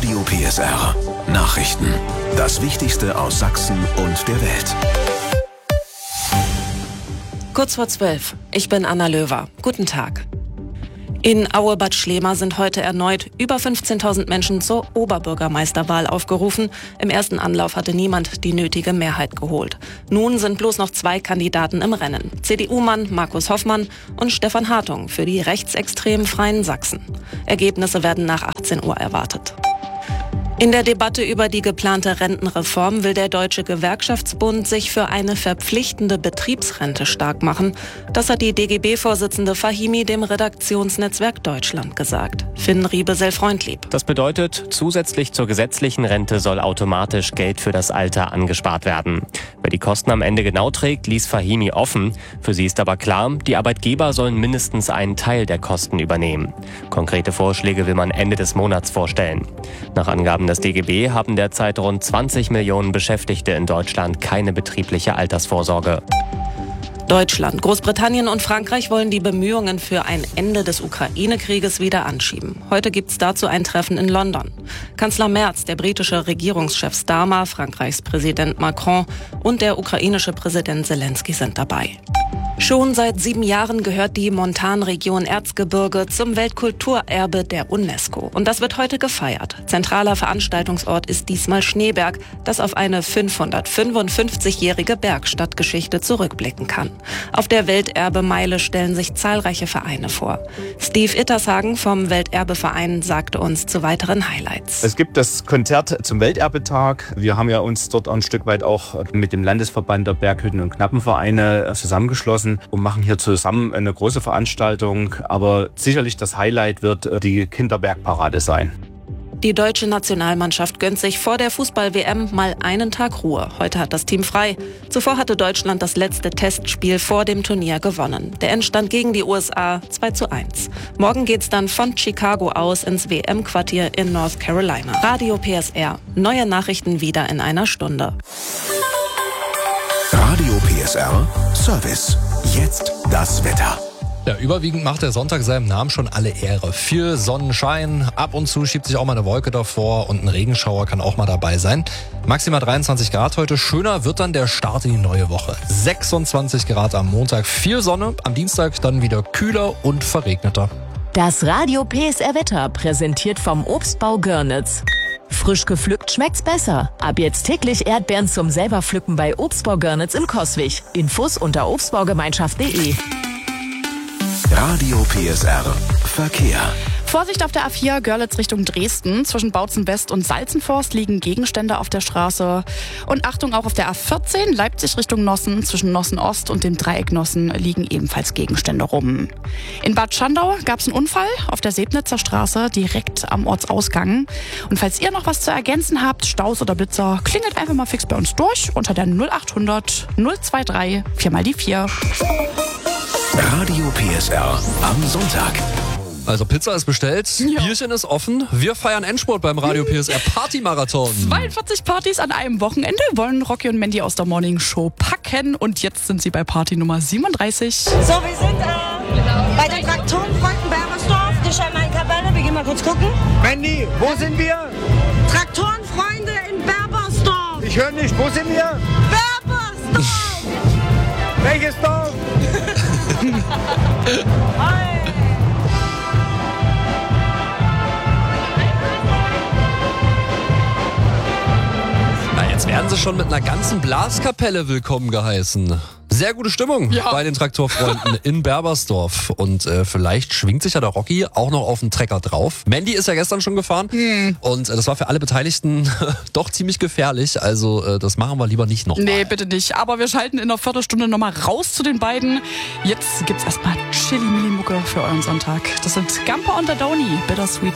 Radio PSR. Nachrichten. Das Wichtigste aus Sachsen und der Welt. Kurz vor 12. Ich bin Anna Löwer. Guten Tag. In Aue-Bad Schlema sind heute erneut über 15.000 Menschen zur Oberbürgermeisterwahl aufgerufen. Im ersten Anlauf hatte niemand die nötige Mehrheit geholt. Nun sind bloß noch 2 Kandidaten im Rennen. CDU-Mann Markus Hoffmann und Stefan Hartung für die rechtsextrem Freien Sachsen. Ergebnisse werden nach 18 Uhr erwartet. In der Debatte über die geplante Rentenreform will der Deutsche Gewerkschaftsbund sich für eine verpflichtende Betriebsrente stark machen. Das hat die DGB-Vorsitzende Fahimi dem Redaktionsnetzwerk Deutschland gesagt. Finn Riebesell-Freundlieb. Das bedeutet, zusätzlich zur gesetzlichen Rente soll automatisch Geld für das Alter angespart werden. Wer die Kosten am Ende genau trägt, ließ Fahimi offen. Für sie ist aber klar, die Arbeitgeber sollen mindestens einen Teil der Kosten übernehmen. Konkrete Vorschläge will man Ende des Monats vorstellen. Nach Angaben des DGB haben derzeit rund 20 Millionen Beschäftigte in Deutschland keine betriebliche Altersvorsorge. Deutschland, Großbritannien und Frankreich wollen die Bemühungen für ein Ende des Ukraine-Krieges wieder anschieben. Heute gibt's dazu ein Treffen in London. Kanzler Merz, der britische Regierungschef Starmer, Frankreichs Präsident Macron und der ukrainische Präsident Zelensky sind dabei. Schon seit 7 Jahren gehört die Montanregion Erzgebirge zum Weltkulturerbe der UNESCO. Und das wird heute gefeiert. Zentraler Veranstaltungsort ist diesmal Schneeberg, das auf eine 555-jährige Bergstadtgeschichte zurückblicken kann. Auf der Welterbemeile stellen sich zahlreiche Vereine vor. Steve Ittershagen vom Welterbeverein sagte uns zu weiteren Highlights. Es gibt das Konzert zum Welterbetag. Wir haben ja uns dort ein Stück weit auch mit dem Landesverband der Berghütten- und Knappenvereine zusammengeschlossen und machen hier zusammen eine große Veranstaltung. Aber sicherlich das Highlight wird die Kinderbergparade sein. Die deutsche Nationalmannschaft gönnt sich vor der Fußball-WM mal einen Tag Ruhe. Heute hat das Team frei. Zuvor hatte Deutschland das letzte Testspiel vor dem Turnier gewonnen. Der Endstand gegen die USA 2:1. Morgen geht's dann von Chicago aus ins WM-Quartier in North Carolina. Radio PSR. Neue Nachrichten wieder in einer Stunde. Radio PSR Service. Jetzt das Wetter. Ja, überwiegend macht der Sonntag seinem Namen schon alle Ehre. Viel Sonnenschein, ab und zu schiebt sich auch mal eine Wolke davor und ein Regenschauer kann auch mal dabei sein. Maximal 23 Grad heute. Schöner wird dann der Start in die neue Woche. 26 Grad am Montag, viel Sonne. Am Dienstag dann wieder kühler und verregneter. Das Radio PSR Wetter präsentiert vom Obstbau Görnitz. Frisch gepflückt schmeckt's besser. Ab jetzt täglich Erdbeeren zum selber pflücken bei Obstbau Görnitz in Coswig. Infos unter obstbaugemeinschaft.de. Radio PSR Verkehr. Vorsicht auf der A4 Görlitz Richtung Dresden. Zwischen Bautzen West und Salzenforst liegen Gegenstände auf der Straße. Und Achtung, auch auf der A14 Leipzig Richtung Nossen. Zwischen Nossen Ost und dem Dreieck Nossen liegen ebenfalls Gegenstände rum. In Bad Schandau gab es einen Unfall auf der Sebnitzer Straße direkt am Ortsausgang. Und falls ihr noch was zu ergänzen habt, Staus oder Blitzer, klingelt einfach mal fix bei uns durch unter der 0800 023 4x4. Radio PSR am Sonntag. Also Pizza ist bestellt, Bierchen ist offen. Wir feiern Endspurt beim Radio PSR Party-Marathon. 42 Partys an einem Wochenende wollen Rocky und Mandy aus der Morning Show packen. Und jetzt sind sie bei Party Nummer 37. So, wir sind bei den Traktorenfreunden Berbersdorf. Die scheinen mal in Kapelle. Wir gehen mal kurz gucken. Mandy, wo sind wir? Traktorenfreunde in Berbersdorf. Ich höre nicht, wo sind wir? Berbersdorf! Welches Dorf? Hi. Na, jetzt werden sie schon mit einer ganzen Blaskapelle willkommen geheißen. Sehr gute Stimmung bei den Traktorfreunden in Berbersdorf. Und vielleicht schwingt sich ja der Rocky auch noch auf den Trecker drauf. Mandy ist ja gestern schon gefahren. Und das war für alle Beteiligten doch ziemlich gefährlich. Also das machen wir lieber nicht nochmal. Nee, bitte nicht. Aber wir schalten in einer Viertelstunde nochmal raus zu den beiden. Jetzt gibt's erstmal Chili-Milli-Mucke für euren Sonntag. Das sind Gamper und der Downy, Bittersweet.